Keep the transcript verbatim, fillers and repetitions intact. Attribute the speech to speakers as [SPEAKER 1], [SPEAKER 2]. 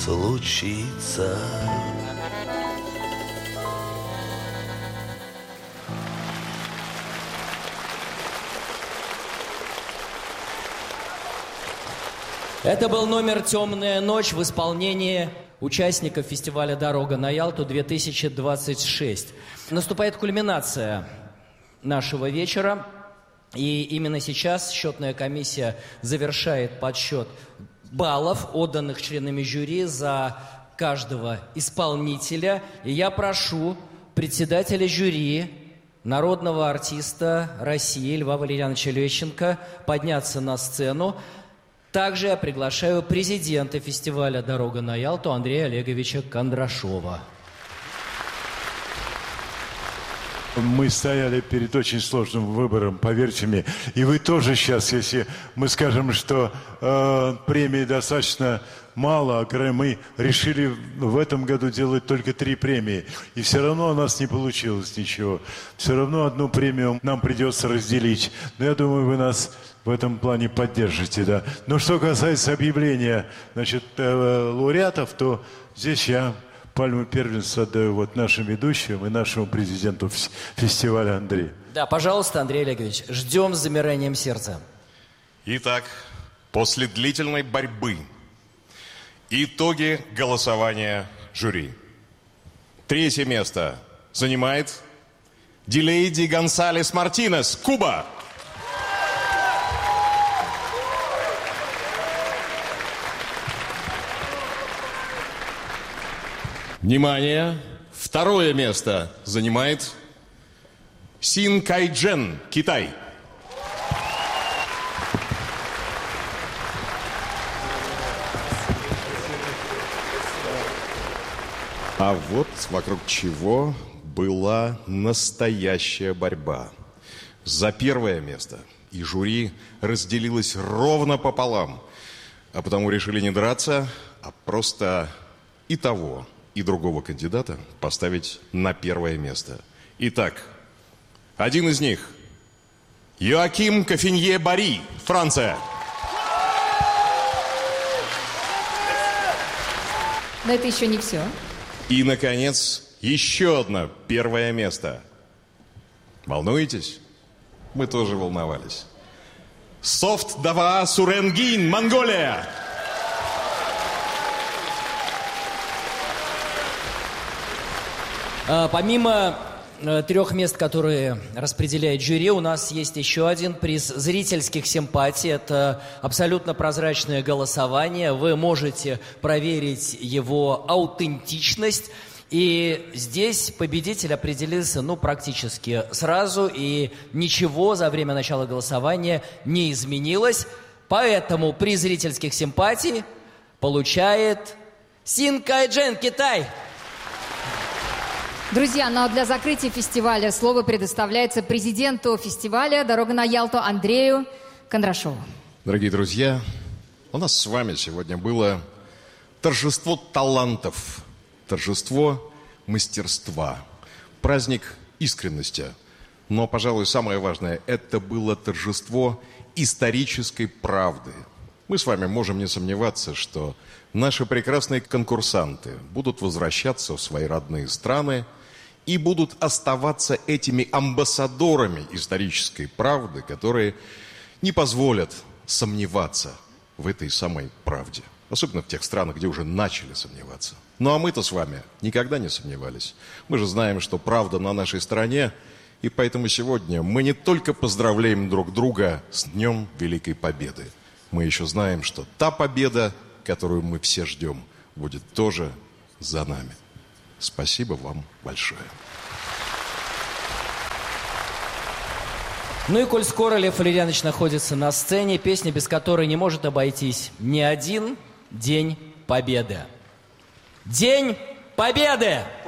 [SPEAKER 1] случится.
[SPEAKER 2] Это был номер «Темная ночь» в исполнении участников фестиваля «Дорога на Ялту-две тысячи двадцать шесть». Наступает кульминация нашего вечера, и именно сейчас счетная комиссия завершает подсчет баллов, отданных членами жюри за каждого исполнителя. И я прошу председателя жюри, народного артиста России Льва Валерьяновича Лещенко подняться на сцену. Также я приглашаю президента фестиваля «Дорога на Ялту» Андрея Олеговича Кондрашова.
[SPEAKER 3] Мы стояли перед очень сложным выбором, поверьте мне. И вы тоже сейчас, если мы скажем, что э, премии достаточно мало, а мы решили в этом году делать только три премии. И все равно у нас не получилось ничего. Все равно одну премию нам придется разделить. Но я думаю, вы нас в этом плане поддержите, да. Но что касается объявления, значит, э, лауреатов, то здесь я пальму первенства отдаю вот нашим ведущим и нашему президенту фестиваля Андрею.
[SPEAKER 2] Да, пожалуйста, Андрей Олегович, ждем с замиранием сердца.
[SPEAKER 4] Итак, после длительной борьбы, итоги голосования жюри. Третье место занимает Дилейди Гонсалес Мартинес, Куба. Внимание! Второе место занимает Син Кайджен, Китай. А вот вокруг чего была настоящая борьба. За первое место и жюри разделилось ровно пополам, а потому решили не драться, а просто и того, и другого кандидата поставить на первое место. Итак, один из них – Йоаким Кофинье-Бари, Франция.
[SPEAKER 5] Но это еще не все.
[SPEAKER 4] И, наконец, еще одно первое место. Волнуетесь? Мы тоже волновались. Софт Дава Суренгин, Монголия.
[SPEAKER 2] Помимо э, трех мест, которые распределяет жюри, у нас есть еще один приз зрительских симпатий. Это абсолютно прозрачное голосование. Вы можете проверить его аутентичность. И здесь победитель определился, ну, практически сразу. И ничего за время начала голосования не изменилось. Поэтому приз зрительских симпатий получает Син Кайджен, Китай.
[SPEAKER 5] Друзья, ну а для закрытия фестиваля слово предоставляется президенту фестиваля «Дорога на Ялту» Андрею Кондрашову.
[SPEAKER 4] Дорогие друзья, у нас с вами сегодня было торжество талантов, торжество мастерства, праздник искренности. Но, пожалуй, самое важное, это было торжество исторической правды. Мы с вами можем не сомневаться, что наши прекрасные конкурсанты будут возвращаться в свои родные страны и будут оставаться этими амбассадорами исторической правды, которые не позволят сомневаться в этой самой правде. Особенно в тех странах, где уже начали сомневаться. Ну а мы-то с вами никогда не сомневались. Мы же знаем, что правда на нашей стороне, и поэтому сегодня мы не только поздравляем друг друга с Днем Великой Победы. Мы еще знаем, что та победа, которую мы все ждем, будет тоже за нами. Спасибо вам большое.
[SPEAKER 2] Ну и коль скоро Лев Валерьянович находится на сцене, песня, без которой не может обойтись ни один День Победы. День Победы!